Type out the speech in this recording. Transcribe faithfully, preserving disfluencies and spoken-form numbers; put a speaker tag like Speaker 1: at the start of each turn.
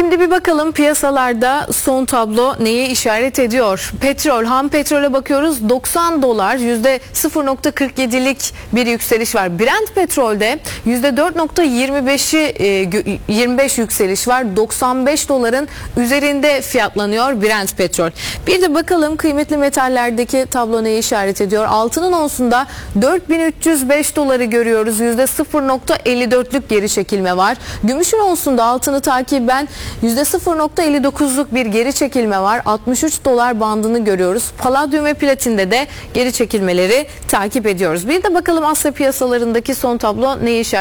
Speaker 1: Şimdi bir bakalım piyasalarda son tablo neye işaret ediyor? Petrol, ham petrole bakıyoruz. doksan dolar, yüzde sıfır nokta kırk yedilik bir yükseliş var. Brent petrolde yüzde dört nokta yirmi beşi yirmi beş yükseliş var. doksan beş doların üzerinde fiyatlanıyor Brent petrol. Bir de bakalım kıymetli metallerdeki tablo neye işaret ediyor? Altının onsunda dört bin üç yüz beş doları görüyoruz. yüzde sıfır nokta elli dörtlük geri çekilme var. Gümüşün onsunda altını takiben yüzde sıfır nokta elli dokuzluk bir geri çekilme var. altmış üç dolar bandını görüyoruz. Paladyum ve platinde de geri çekilmeleri takip ediyoruz. Bir de bakalım Asya piyasalarındaki son tablo neyi işaret